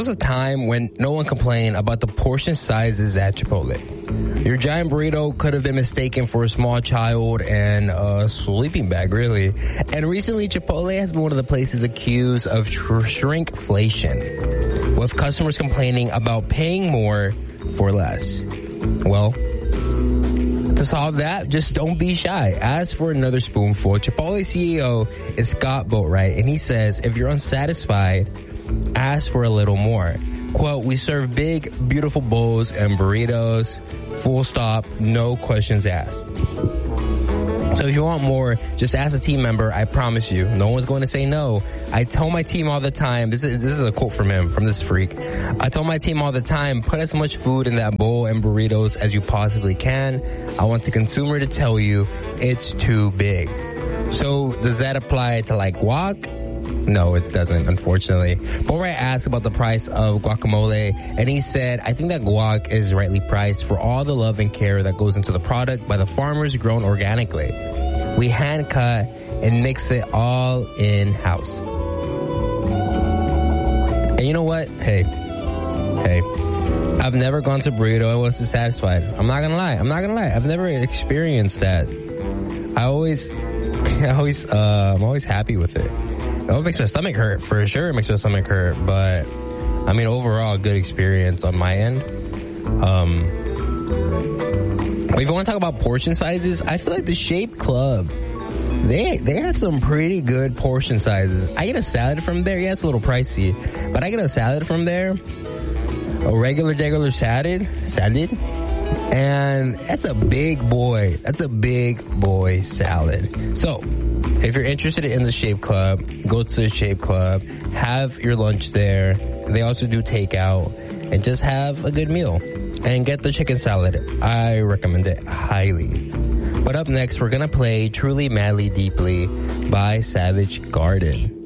was a time when no one complained about the portion sizes at Chipotle. Your giant burrito could have been mistaken for a small child and a sleeping bag, really. And recently, Chipotle has been one of the places accused of shrinkflation, with customers complaining about paying more for less. Well, to solve that, just don't be shy. Ask for another spoonful. Chipotle CEO is Scott Boatwright, and he says, if you're unsatisfied, ask for a little more. Quote, we serve big, beautiful bowls and burritos. Full stop. No questions asked. So if you want more, just ask a team member. I promise you, no one's going to say no. I tell my team all the time, this is a quote from him, from this freak. I tell my team all the time, put as much food in that bowl and burritos as you possibly can. I want the consumer to tell you it's too big. So does that apply to like guac? No, it doesn't, unfortunately. Boatwright asked about the price of guacamole, and he said, I think that guac is rightly priced for all the love and care that goes into the product by the farmers grown organically. We hand cut and mix it all in-house. And you know what? Hey. I've never gone to burrito and wasn't satisfied. I'm not gonna lie. I've never experienced that. I'm always happy with it. It makes my stomach hurt, for sure it makes my stomach hurt, but I mean, overall, good experience on my end. But if you want to talk about portion sizes, I feel like the Shape Club, they have some pretty good portion sizes. I get a salad from there. Yeah, it's a little pricey, but I get a salad from there, a regular salad, and that's a big boy. That's a big boy salad. So, if you're interested in the Shape Club, go to the Shape Club, have your lunch there. They also do takeout, and just have a good meal. And get the chicken salad. I recommend it highly. But up next, we're going to play Truly Madly Deeply by Savage Garden.